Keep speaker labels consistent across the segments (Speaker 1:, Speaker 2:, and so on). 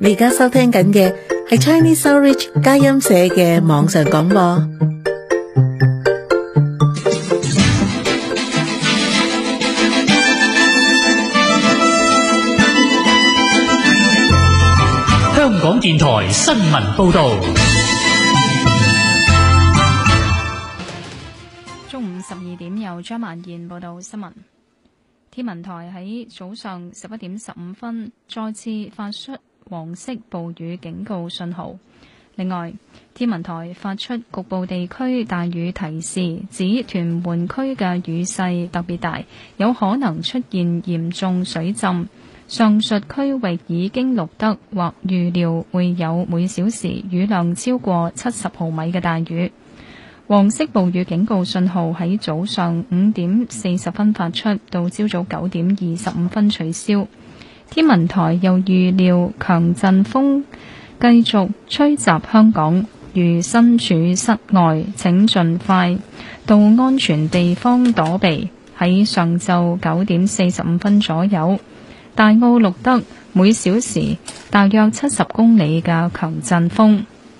Speaker 1: 你而家收聽緊嘅係 Chinese Outreach 佳音社嘅網上廣播。
Speaker 2: 香港電台新聞報道。
Speaker 3: 中午12點由張曼燕報道新聞。天文台喺早上11點15分再次發出黃色暴雨警告信號。另外，天文台發出局部地區大雨提示，指屯門區嘅雨勢特別大，有可能出現嚴重水浸。上述區域已經錄得或預料會有每小時雨量超過70毫米嘅大雨。黃色暴雨警告信號喺早上5點40分發出，到朝早9點25分取消。天文台又預料強陣風繼續吹襲香港，如身處室外，請盡快到安全地方躲避。喺上晝9點45分左右，大澳錄得每小時大約70公里嘅強陣風。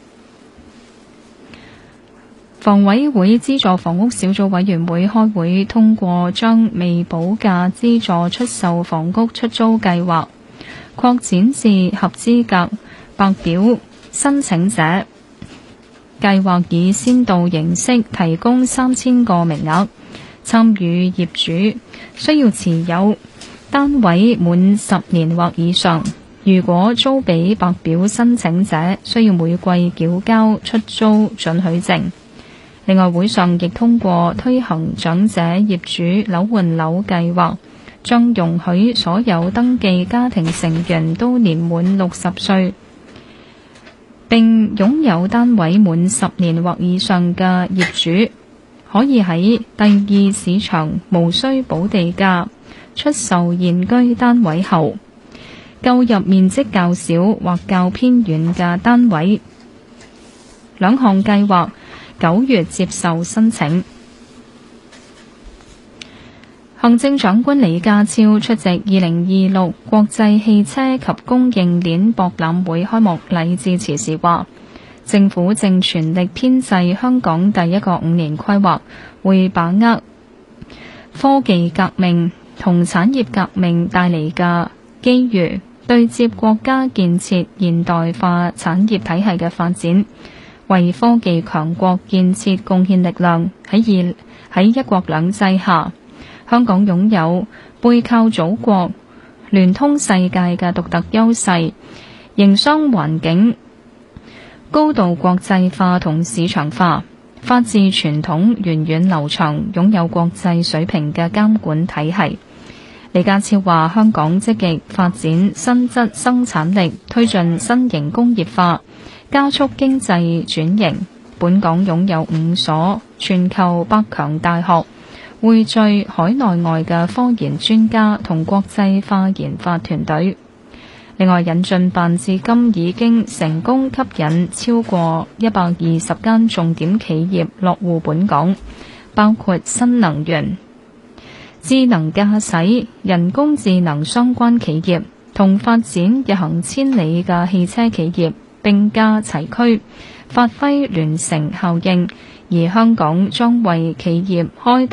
Speaker 3: 房委會資助房屋小組委員會開會通過將未補價資助出售房屋出租計劃擴展至合資格白表申請者。計劃以先導形式提供3000個名額，參與業主需要持有單位滿10年或以上。如果租俾白表申請者，需要每季繳交出租准許證。另外，會上亦通過推行長者業主樓換樓計劃，將容許所有登記家庭成員都年滿60歲，並擁有單位滿10年或以上嘅業主，可以喺第二市場無需補地價出售現居單位後，購入面積較小或較偏遠嘅單位。兩項計劃9月接受申請。行政長官李家超出席2026國際汽車及供應鏈博覽會開幕禮致辭時話，政府正全力編製香港第一個5年規劃，會把握科技革命同產業革命帶嚟嘅機遇，對接國家建設現代化產業體系嘅發展，為科技強國建設貢獻力量。喺一國兩制下，香港擁有背靠祖國、聯通世界嘅獨特優勢，營商環境高度國際化同市場化，法治傳統源遠流長，擁有國際水平嘅監管體系。李家超話，香港積極發展新質生產力，推進新型工業化，加速經濟轉型。本港擁有5所全球百強大學，匯聚海內外嘅科研專家同國際化研發團隊。另外，引進辦至今已經成功吸引超過120間重點企業落戶本港，包括新能源、智能駕駛、人工智能相關企業，同發展日行千里嘅汽車企業並駕齊驅，發揮聯乘效應，而香港將為企業開